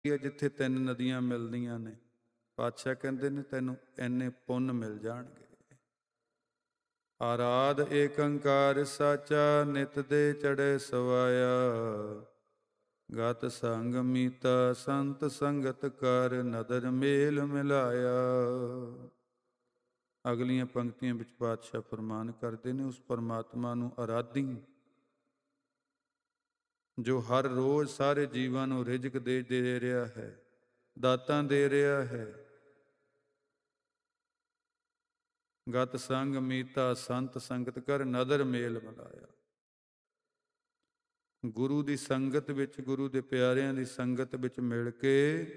ਹੈ ਜਿੱਥੇ 3 ਨਦੀਆਂ ਮਿਲਦੀਆਂ ਨੇ। ਪਾਤਸ਼ਾਹ ਕਹਿੰਦੇ ਨੇ ਤੈਨੂੰ ਇੰਨੇ ਪੁੰਨ ਮਿਲ ਜਾਣਗੇ। ਆਰਾਧ ਏਕ ਓੰਕਾਰ ਸਾਚਾ, ਨਿਤ ਦੇ ਚੜ੍ਹੇ ਸਵਾਇਆ। ਗਤ ਸੰਗ ਮੀਤਾ ਸੰਤ ਸੰਗਤ ਕਰ, ਨਦਰ ਮੇਲ ਮਿਲਾਇਆ। ਅਗਲੀਆਂ ਪੰਕਤੀਆਂ ਵਿੱਚ ਪਾਤਸ਼ਾਹ ਫਰਮਾਨ ਕਰਦੇ ਨੇ, ਉਸ ਪਰਮਾਤਮਾ ਨੂੰ ਅਰਾਧੀ ਜੋ ਹਰ ਰੋਜ਼ ਸਾਰੇ ਜੀਵਾਂ ਨੂੰ ਰਿਜ਼ਕ ਦੇ ਰਿਹਾ ਹੈ, ਦਾਤਾਂ ਦੇ ਰਿਹਾ ਹੈ। ਗਤ ਸੰਗ ਮੀਤਾ ਸੰਤ ਸੰਗਤ ਕਰ, ਨਦਰ ਮੇਲ ਮਿਲਾਇਆ। ਗੁਰੂ ਦੀ ਸੰਗਤ ਵਿੱਚ, ਗੁਰੂ ਦੇ ਪਿਆਰਿਆਂ ਦੀ ਸੰਗਤ ਵਿੱਚ ਮਿਲ ਕੇ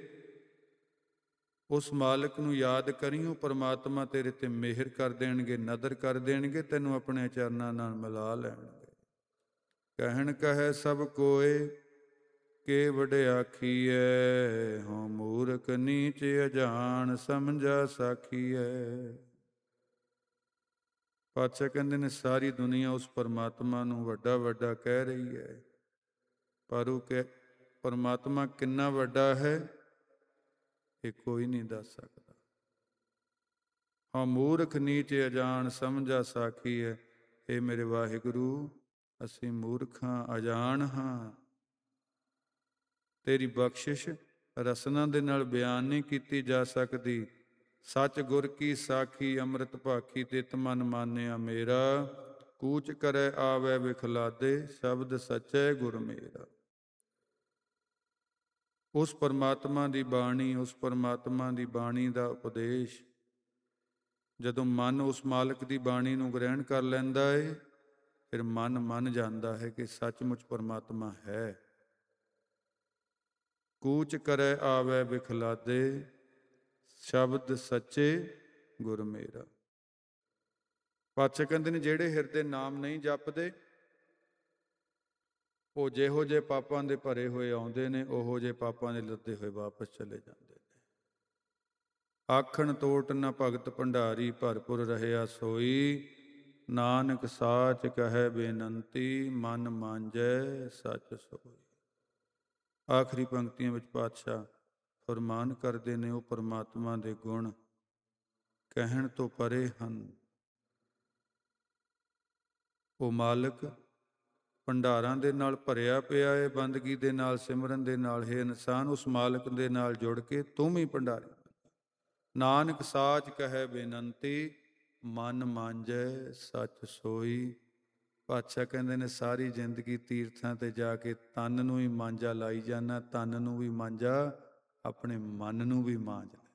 ਉਸ ਮਾਲਕ ਨੂੰ ਯਾਦ ਕਰੀ, ਉਹ ਪਰਮਾਤਮਾ ਤੇਰੇ ਤੇ ਮਿਹਰ ਕਰ ਦੇਣਗੇ, ਨਦਰ ਕਰ ਦੇਣਗੇ, ਤੈਨੂੰ ਆਪਣੇ ਚਰਨਾਂ ਨਾਲ ਮਿਲਾ ਲੈਣਗੇ। ਕਹਿਣ ਕਹੈ ਸਭ ਕੋਇ, ਕੇ ਵਡਿਆਖੀਐ, ਹਉ ਮੂਰਖ ਨੀਚ ਅਜਾਣ, ਸਮਝਾ ਸਾਖੀਐ। ਪਾਤਸ਼ਾਹ ਕਹਿੰਦੇ ਨੇ ਸਾਰੀ ਦੁਨੀਆ ਉਸ ਪਰਮਾਤਮਾ ਨੂੰ ਵੱਡਾ ਵੱਡਾ ਕਹਿ ਰਹੀ ਹੈ, ਪਰ ਉਹ ਪਰਮਾਤਮਾ ਕਿੰਨਾ ਵੱਡਾ ਹੈ ਇਹ ਕੋਈ ਨਹੀਂ ਦੱਸ ਸਕਦਾ। ਹਾਂ ਮੂਰਖ ਨੀਚ ਅਜਾਣ, ਸਮਝਾ ਸਾਖੀ ਹੈ। ਇਹ ਮੇਰੇ ਵਾਹਿਗੁਰੂ, ਅਸੀਂ ਮੂਰਖ ਹਾਂ, ਅਜਾਣ ਹਾਂ। ਤੇਰੀ ਬਖਸ਼ਿਸ਼ ਰਸਨਾ ਦੇ ਨਾਲ ਬਿਆਨ ਨਹੀਂ ਕੀਤੀ ਜਾ ਸਕਦੀ। ਸੱਚ ਗੁਰ ਕੀ ਸਾਖੀ, ਅੰਮ੍ਰਿਤ ਭਾਖੀ, ਤਿਤ ਮਨ ਮਾਨਿਆ ਮੇਰਾ। ਕੂਚ ਕਰੈ ਆਵੈ ਵਿਖਲਾਦੇ, ਸ਼ਬਦ ਸੱਚੈ ਗੁਰ ਮੇਰਾ। ਉਸ ਪਰਮਾਤਮਾ ਦੀ ਬਾਣੀ, ਉਸ ਪਰਮਾਤਮਾ ਦੀ ਬਾਣੀ ਦਾ ਉਪਦੇਸ਼ ਜਦੋਂ ਮਨ ਉਸ ਮਾਲਕ ਦੀ ਬਾਣੀ ਨੂੰ ਗ੍ਰਹਿਣ ਕਰ ਲੈਂਦਾ ਏ, ਫਿਰ ਮਨ ਮੰਨ ਜਾਂਦਾ ਹੈ ਕਿ ਸੱਚਮੁੱਚ ਪਰਮਾਤਮਾ ਹੈ। ਕੂਚ ਕਰੈ ਆਵੈ ਵਿਖਲਾਦੇ, ਸ਼ਬਦ ਸੱਚੇ ਗੁਰ ਮੇਰਾ। ਪਾਤਸ਼ਾਹ ਕਹਿੰਦੇ ਨੇ ਜਿਹੜੇ ਹਿਰਦੇ ਨਾਮ ਨਹੀਂ ਜਪਦੇ, ਉਹ ਜਿਹੋ ਜਿਹੇ ਪਾਪਾਂ ਦੇ ਭਰੇ ਹੋਏ ਆਉਂਦੇ ਨੇ, ਉਹੋ ਜਿਹੇ ਪਾਪਾਂ ਦੇ ਲੱਦੇ ਹੋਏ ਵਾਪਸ ਚਲੇ ਜਾਂਦੇ ਨੇ। ਆਖਣ ਤੋਟ ਨ ਭਗਤ ਭੰਡਾਰੀ, ਭਰਪੁਰ ਰਹਿਆ ਸੋਈ। ਨਾਨਕ ਸਾਚ ਕਹੈ ਬੇਨੰਤੀ, ਮਨ ਮਾਂਜੈ ਸੱਚ ਸੋਈ। ਆਖਰੀ ਪੰਕਤੀਆਂ ਵਿੱਚ ਪਾਤਸ਼ਾਹ ਫਰਮਾਨ ਕਰਦੇ ਨੇ, ਉਹ ਪਰਮਾਤਮਾ ਦੇ ਗੁਣ ਕਹਿਣ ਤੋਂ ਪਰੇ ਹਨ। ਉਹ ਮਾਲਕ ਭੰਡਾਰਾਂ ਦੇ ਨਾਲ ਭਰਿਆ ਪਿਆ ਹੈ, ਬੰਦਗੀ ਦੇ ਨਾਲ, ਸਿਮਰਨ ਦੇ ਨਾਲ। ਹੈ ਇਨਸਾਨ, ਉਸ ਮਾਲਕ ਦੇ ਨਾਲ ਜੁੜ ਕੇ ਤੂੰ ਵੀ ਭੰਡਾਰੀ। ਨਾਨਕ ਸਾਚ ਕਹੈ ਬੇਨੰਤੀ, ਮਨ ਮਾਂਜੈ ਸੱਚ ਸੋਈ। ਪਾਤਸ਼ਾਹ ਕਹਿੰਦੇ ਨੇ ਸਾਰੀ ਜ਼ਿੰਦਗੀ ਤੀਰਥਾਂ ਤੇ ਜਾ ਕੇ ਤਨ ਨੂੰ ਹੀ ਮਾਂਜਾ ਲਾਈ ਜਾਣਾ, ਤਨ ਨੂੰ ਵੀ ਮਾਂਜਾ, ਆਪਣੇ ਮਨ ਨੂੰ ਵੀ ਮਾਂਜ ਲੈ।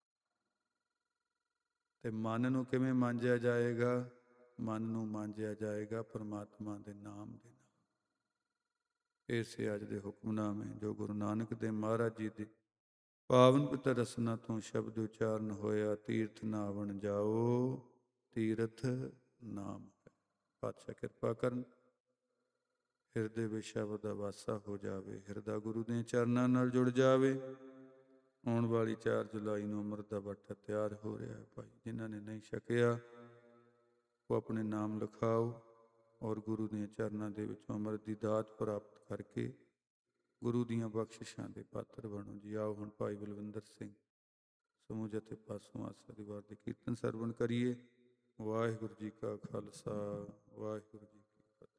ਤੇ ਮਨ ਨੂੰ ਕਿਵੇਂ ਮਾਂਜਿਆ ਜਾਏਗਾ? ਮਨ ਨੂੰ ਮਾਂਜਿਆ ਜਾਏਗਾ ਪਰਮਾਤਮਾ ਦੇ ਨਾਮ ਦੇ ਨਾਲ। ਇਸੇ ਅੱਜ ਦੇ ਹੁਕਮਨਾਮੇ ਜੋ ਗੁਰੂ ਨਾਨਕ ਦੇਵ ਮਹਾਰਾਜ ਜੀ ਦੀ ਪਾਵਨ ਪਵਿੱਤਰ ਰਸਨਾ ਤੋਂ ਸ਼ਬਦ ਉਚਾਰਨ ਹੋਇਆ, ਤੀਰਥ ਨਾਵਣ ਜਾਓ, ਤੀਰਥ ਨਾਮ ਹੈ। ਪਾਤਸ਼ਾਹ ਕਿਰਪਾ ਕਰਨ, ਹਿਰਦੇ ਵਿੱਚ ਸ਼ਬਦ ਦਾ ਵਾਸਾ ਹੋ ਜਾਵੇ, ਹਿਰਦਾ ਗੁਰੂ ਦੇ ਚਰਨਾਂ ਨਾਲ ਜੁੜ ਜਾਵੇ। ਆਉਣ ਵਾਲੀ 4 ਜੁਲਾਈ ਨੂੰ ਅੰਮ੍ਰਿਤ ਦਾ ਬਾਟਾ ਤਿਆਰ ਹੋ ਰਿਹਾ ਹੈ। ਭਾਈ ਜਿਨ੍ਹਾਂ ਨੇ ਨਹੀਂ ਛਕਿਆ ਉਹ ਆਪਣੇ ਨਾਮ ਲਿਖਾਓ ਔਰ ਗੁਰੂ ਦੀਆਂ ਚਰਨਾਂ ਦੇ ਵਿੱਚੋਂ ਅੰਮ੍ਰਿਤ ਦੀ ਦਾਤ ਪ੍ਰਾਪਤ ਕਰਕੇ ਗੁਰੂ ਦੀਆਂ ਬਖਸ਼ਿਸ਼ਾਂ ਦੇ ਪਾਤਰ ਬਣੋ ਜੀ। ਆਓ ਹੁਣ ਭਾਈ ਬਲਵਿੰਦਰ ਸਿੰਘ ਸਮੂਹ ਜਥੇ ਪਾਸੋਂ ਆਸਾ ਦੀ ਵਾਰ ਦੇ ਕੀਰਤਨ ਸਰਵਣ ਕਰੀਏ। ਵਾਹਿਗੁਰੂ ਜੀ ਕਾ ਖਾਲਸਾ, ਵਾਹਿਗੁਰੂ ਜੀ